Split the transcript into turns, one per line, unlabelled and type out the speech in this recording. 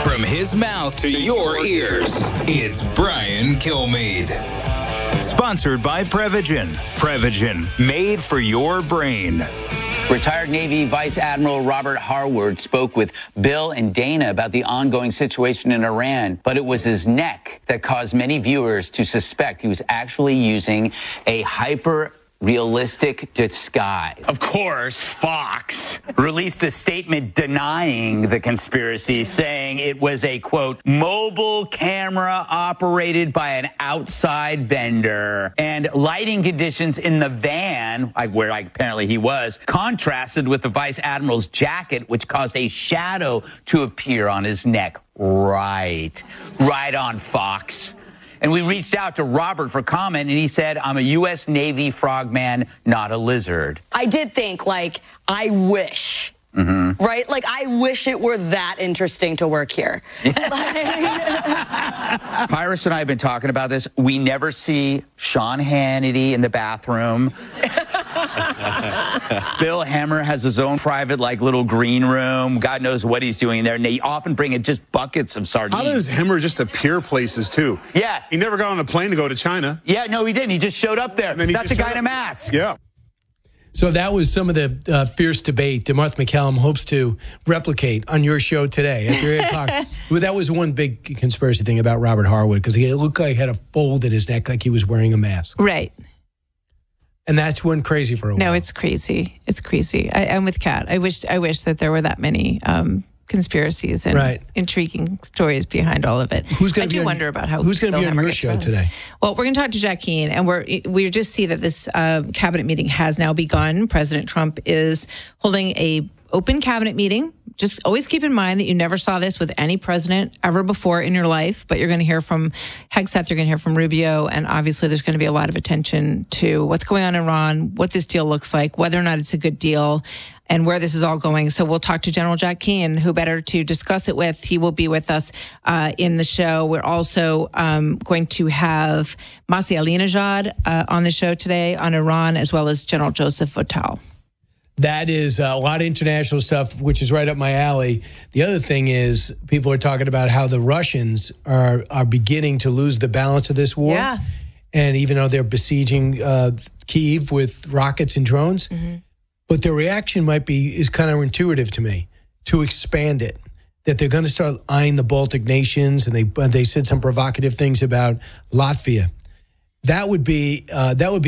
From his mouth to your ears, it's Brian Kilmeade. Sponsored by Prevagen. Prevagen, made for your brain.
Retired Navy Vice Admiral Robert Harward spoke with Bill and Dana about the ongoing situation in Iran, but it was his neck that caused many viewers to suspect he was actually using a hyper-realistic disguise. Of course, Fox released a statement denying the conspiracy, saying it was a, quote, mobile camera operated by an outside vendor, and lighting conditions in the van, where apparently he was, contrasted with the Vice Admiral's jacket, which caused a shadow to appear on his neck. Right on, Fox. And we reached out to Robert for comment, and he said, I'm a U.S. Navy frogman, not a lizard.
I did think, I wish, right? I wish it were that interesting to work here.
Iris and I have been talking about this. We never see Sean Hannity in the bathroom. Bill Hemmer has his own private, little green room. God knows what he's doing there. And they often bring in just buckets of sardines.
How does Hemmer just appear places, too?
Yeah.
He never got on a plane to go to China.
Yeah, no, he didn't. He just showed up there. That's a guy in a mask.
Yeah.
So that was some of the fierce debate that Martha MacCallum hopes to replicate on your show today at 3 o'clock. Well, that was one big conspiracy thing about Robert Harwood, because he looked like he had a fold in his neck like he was wearing a mask.
Right.
And that's went crazy for a while.
No, it's crazy. It's crazy. I'm with Kat. I wish that there were that many conspiracies and intriguing stories behind all of it.
Who's going to
wonder about how
who's going to be on your show today?
Well, we're going to talk to Jack Keane, and we just see that this cabinet meeting has now begun. President Trump is holding a open cabinet meeting. Just always keep in mind that you never saw this with any president ever before in your life, but you're going to hear from Hegseth, you're going to hear from Rubio, and obviously there's going to be a lot of attention to what's going on in Iran, what this deal looks like, whether or not it's a good deal, and where this is all going. So we'll talk to General Jack Keane, who better to discuss it with. He will be with us in the show. We're also going to have Masih Alinejad on the show today on Iran, as well as General Joseph Votel.
That is a lot of international stuff, which is right up my alley. The other thing is people are talking about how the Russians are beginning to lose the balance of this war.
Yeah.
And even though they're besieging Kyiv with rockets and drones, but their reaction is counterintuitive to me, to expand it, that they're going to start eyeing the Baltic nations, and they said some provocative things about Latvia. That would be